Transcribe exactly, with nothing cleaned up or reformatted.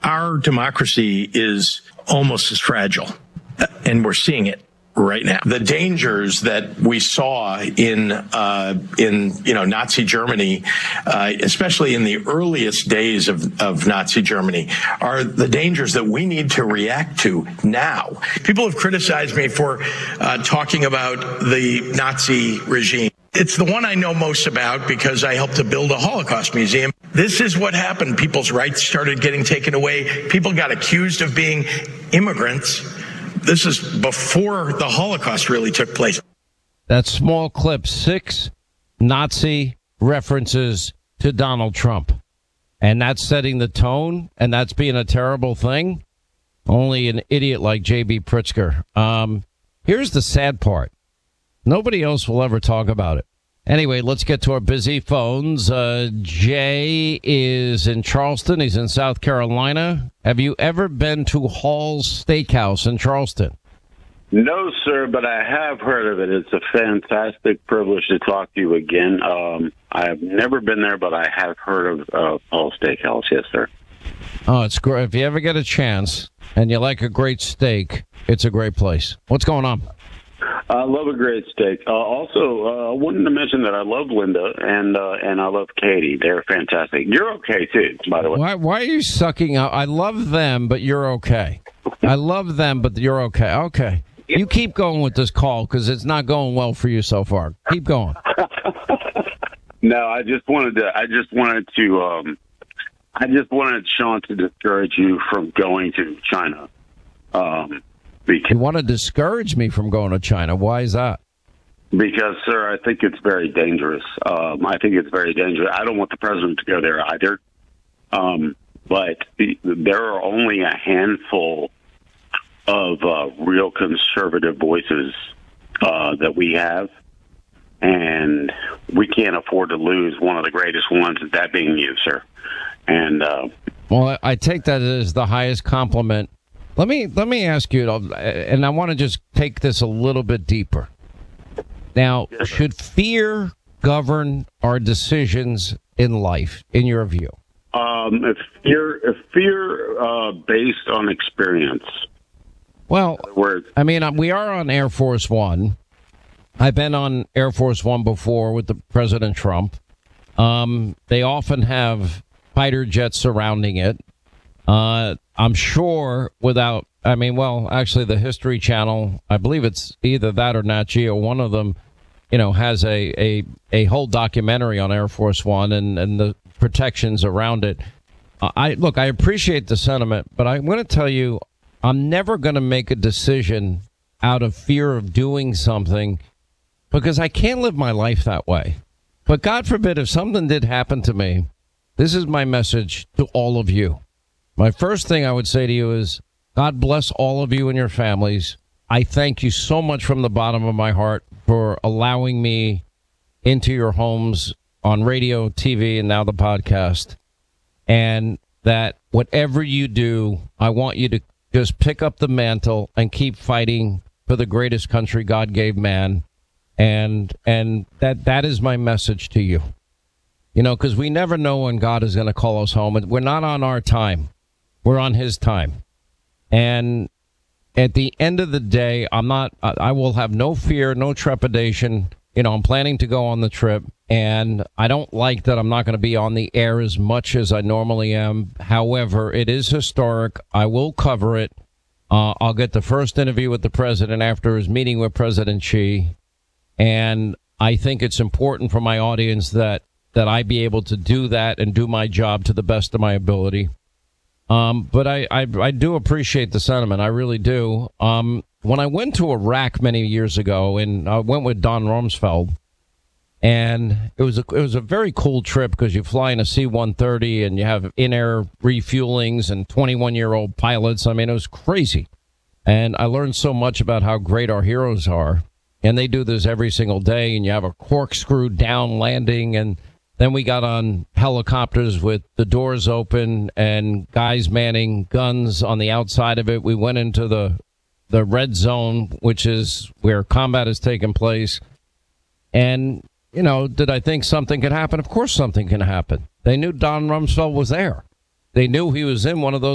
our democracy is almost as fragile, and we're seeing it right now. The dangers that we saw in uh, in you know Nazi Germany, uh, especially in the earliest days of, of Nazi Germany, are the dangers that we need to react to now. People have criticized me for uh, talking about the Nazi regime. It's the one I know most about because I helped to build a Holocaust museum. This is what happened. People's rights started getting taken away. People got accused of being immigrants. This is before the Holocaust really took place. That small clip, six Nazi references to Donald Trump. And that's setting the tone, and that's being a terrible thing. Only an idiot like J B. Pritzker. Um, here's the sad part. Nobody else will ever talk about it. Anyway, let's get to our busy phones. Uh, Jay is in Charleston. He's in South Carolina. Have you ever been to Hall's Steakhouse in Charleston? No, sir, but I have heard of it. It's a fantastic privilege to talk to you again. Um, I have never been there, but I have heard of uh, Hall's Steakhouse. Yes, sir. Oh, it's great. If you ever get a chance and you like a great steak, it's a great place. What's going on? I love a great steak. Uh, also, uh, I wanted to mention that I love Linda and uh, and I love Katie. They're fantastic. You're okay, too, by the way. Why, why are you sucking up? I love them, but you're okay. I love them, but you're okay. Okay. You keep going with this call because it's not going well for you so far. Keep going. No, I just wanted to. I just wanted to. Um, I just wanted Sean to discourage you from going to China. Um, because, you want to discourage me from going to China? Why is that? Because, sir, I think it's very dangerous. Um, I think it's very dangerous. I don't want the president to go there either. Um, but there are only a handful of uh, real conservative voices uh, that we have, and we can't afford to lose one of the greatest ones, that being you, sir. And uh, well, I take that as the highest compliment. Let me let me ask you, and I want to just take this a little bit deeper. Now, yes, should fear govern our decisions in life, in your view? Um, if fear, if fear uh, based on experience. Well, I mean, we are on Air Force One. I've been on Air Force One before with the President Trump. Um, they often have fighter jets surrounding it. Uh, I'm sure without, I mean, well, actually the History Channel, I believe it's either that or Nat Geo, one of them, you know, has a, a, a whole documentary on Air Force One and, and the protections around it. Uh, I look, I appreciate the sentiment, but I'm going to tell you, I'm never going to make a decision out of fear of doing something because I can't live my life that way. But God forbid, if something did happen to me, this is my message to all of you. My first thing I would say to you is, God bless all of you and your families. I thank you so much from the bottom of my heart for allowing me into your homes on radio, T V, and now the podcast. And that whatever you do, I want you to just pick up the mantle and keep fighting for the greatest country God gave man. And and that that is my message to you. You know, because we never know when God is going to call us home. We're not on our time. We're on his time. And at the end of the day, I'm not, I will have no fear, no trepidation. You know, I'm planning to go on the trip. And I don't like that I'm not going to be on the air as much as I normally am. However, it is historic. I will cover it. Uh, I'll get the first interview with the president after his meeting with President Xi. And I think it's important for my audience that, that I be able to do that and do my job to the best of my ability. Um, but I, I, I do appreciate the sentiment. I really do. Um, when I went to Iraq many years ago, and I went with Don Rumsfeld, and it was a, it was a very cool trip because you fly in a C one thirty and you have in-air refuelings and twenty-one-year-old pilots. I mean, it was crazy. And I learned so much about how great our heroes are. And they do this every single day, and you have a corkscrew down landing, and then we got on helicopters with the doors open and guys manning guns on the outside of it. We went into the the red zone, which is where combat is taking place. And, you know, did I think something could happen? Of course something can happen. They knew Don Rumsfeld was there. They knew he was in one of those